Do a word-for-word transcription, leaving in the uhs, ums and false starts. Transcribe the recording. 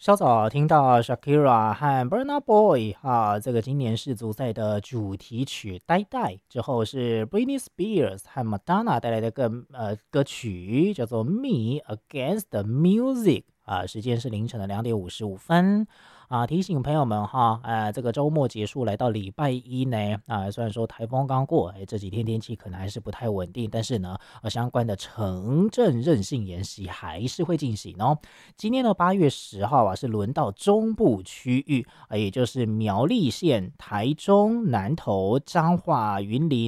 稍早听到 Shakira 和 Burna Boy 啊，这个今年世足赛的主题曲《呆呆》之后是 Britney Spears 和 Madonna 带来的歌呃歌曲叫做《Me Against the Music》啊，时间是凌晨的两点五十五分。啊，提醒朋友们哈，呃，这个周末结束来到礼拜一呢，啊，虽然说台风刚过，哎，这几天天气可能还是不太稳定，但是呢，呃，相关的城镇韧性研习还是会进行哦。今天的八月十号啊，是轮到中部区域，啊，也就是苗栗县、台中、南投、彰化、云林。